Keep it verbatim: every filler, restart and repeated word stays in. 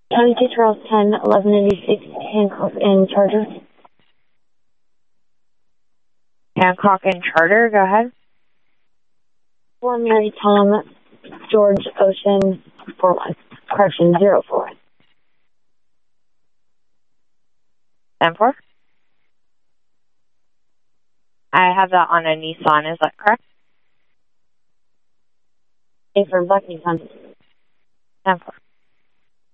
County two Charles ten, eleven eighty-six, Hancock and Charter. Hancock and Charter, go ahead. four Mary Tom, George Ocean, four one. Correction, zero four. ten four? I have that on a Nissan, is that correct? A for Black Nissan. ten four.